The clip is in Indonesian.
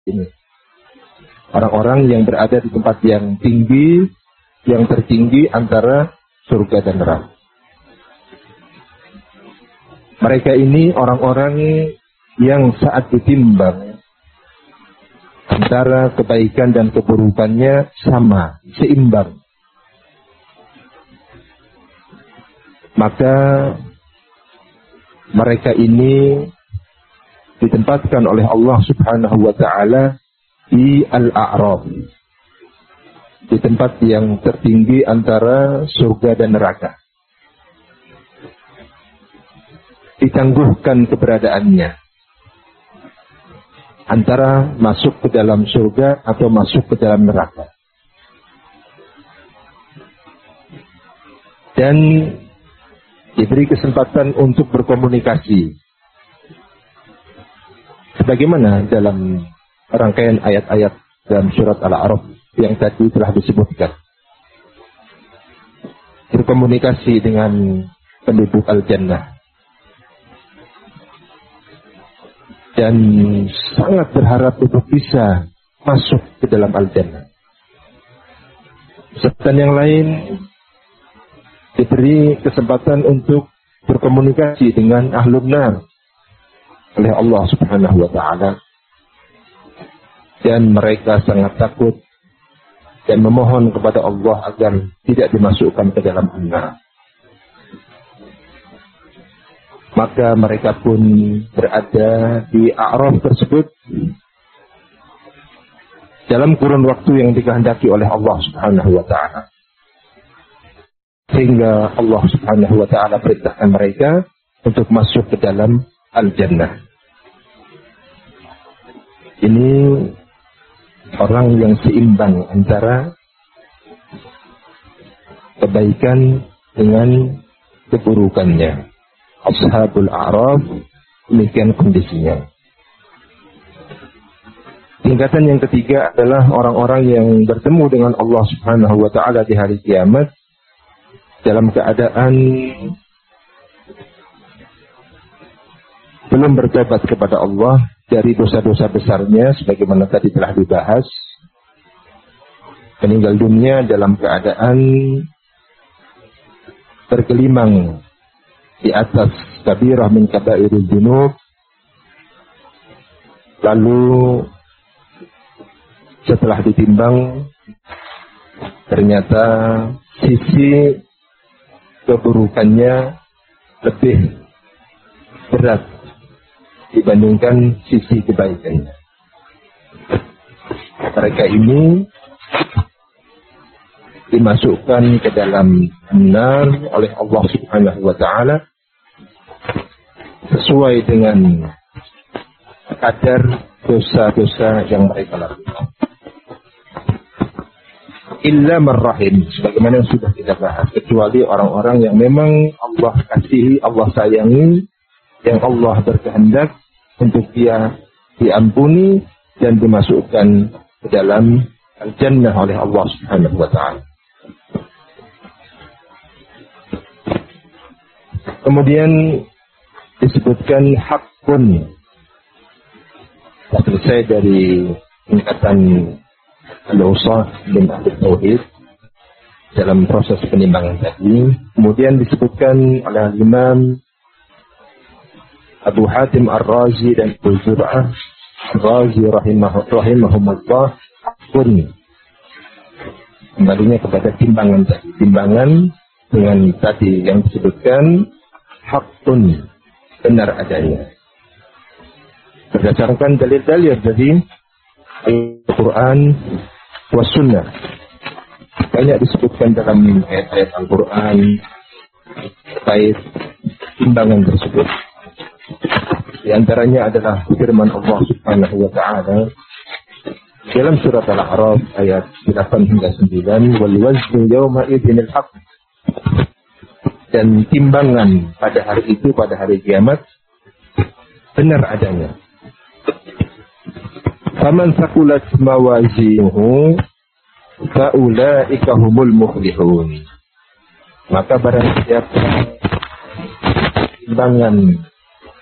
ini. Orang-orang yang berada di tempat yang tinggi, yang tertinggi antara surga dan neraka. Mereka ini orang-orang yang saat ditimbang antara kebaikan dan keburukannya sama, seimbang. Maka mereka ini ditempatkan oleh Allah Subhanahu wa ta'ala di Al-A'raf, di tempat yang tertinggi antara surga dan neraka. Ditangguhkan keberadaannya antara masuk ke dalam surga atau masuk ke dalam neraka. Dan diberi kesempatan untuk berkomunikasi. Sebagaimana dalam rangkaian ayat-ayat dalam surat Al-A'raf yang tadi telah disebutkan. Berkomunikasi dengan penduduk Al-Jannah. Dan sangat berharap untuk bisa masuk ke dalam Al-Jannah. Serta yang lain diberi kesempatan untuk berkomunikasi dengan ahlun nar oleh Allah Subhanahu wa ta'ala. Dan mereka sangat takut dan memohon kepada Allah agar tidak dimasukkan ke dalam nar. Maka mereka pun berada di A'raf tersebut dalam kurun waktu yang dikehendaki oleh Allah Subhanahu wa ta'ala. Sehingga Allah Subhanahu wa ta'ala perintahkan mereka untuk masuk ke dalam Al-Jannah. Ini orang yang seimbang antara kebaikan dengan keburukannya. Ashabul A'raf, demikian kondisinya. Tingkatan yang ketiga adalah orang-orang yang bertemu dengan Allah Subhanahu wa ta'ala di hari kiamat dalam keadaan belum bertobat kepada Allah dari dosa-dosa besarnya, sebagaimana tadi telah dibahas. Meninggal dunia dalam keadaan tergelimang di atas kabirah min kabairil dzunub. Lalu setelah ditimbang, ternyata sisi keburukannya lebih berat dibandingkan sisi kebaikannya. Mereka ini dimasukkan ke dalam nar oleh Allah Subhanahu wa ta'ala sesuai dengan kadar dosa-dosa yang mereka lakukan. Illa marrahim, sebagaimana yang sudah kita bahas, kecuali orang-orang yang memang Allah kasihi, Allah sayangi, yang Allah berkehendak untuk dia diampuni dan dimasukkan ke dalam Al-Jannah oleh Allah Subhanahu wa ta'ala. Kemudian disebutkan hakun. Setelah selesai dari tingkatan al-usah dan ahli tauhid dalam proses penimbangan tadi, kemudian disebutkan oleh Imam Abu Hatim Ar-Razi dan Abu Zur'ah Ar-Razi rahimahumullah, hakun. Kembalinya kepada timbangan tadi. Timbangan dengan tadi yang disebutkan hakun, benar adanya. Berdasarkan dalil-dalil dari Al-Quran wa Sunnah. Banyak disebutkan dalam ayat-ayat Al-Quran terkait timbangan tersebut. Di antaranya adalah firman Allah Subhanahu wa ta'ala dalam surat Al-A'raf ayat 8 hingga 9, wal waznu yawma idzinil haqq. Dan timbangan pada hari itu, pada hari kiamat, benar adanya. Faman thaqulat mawazinuhu faulaika humul muflihun. Maka barang siapa timbangan